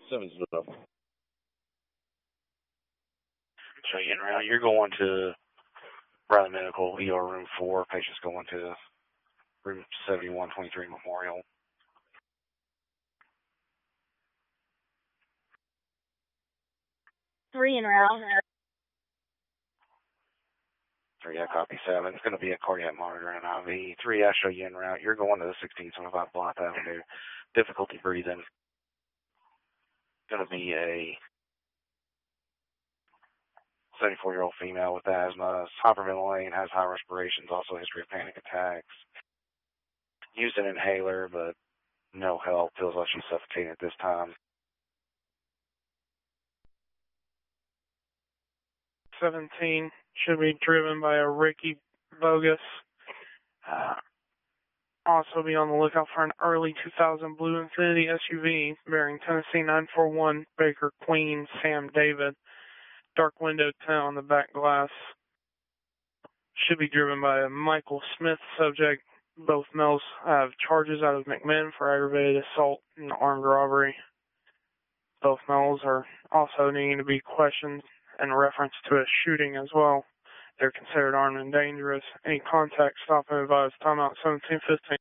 7-0. So you around, you're going to Riley Medical, ER room 4. Patient's going to room 7123 Memorial. Three en route. 3, I copy 7. It's going to be a cardiac monitor and IV. 3, I show you en route. You're going to the 1625 Blythe Avenue. Difficulty breathing. Going to be a 74-year-old female with asthma, hyperventilating, has high respirations, also a history of panic attacks. Used an inhaler, but no help. Feels like she's suffocating at this time. 17 should be driven by a Ricky Bogus. Also be on the lookout for an early 2000 Blue Infiniti SUV bearing Tennessee 941 Baker Queen Sam David. Dark window tint on the back glass. Should be driven by a Michael Smith subject. Both males have charges out of McMinn for aggravated assault and armed robbery. Both males are also needing to be questioned in reference to a shooting as well. They're considered armed and dangerous. Any contact, stop and advise. Timeout 17:15.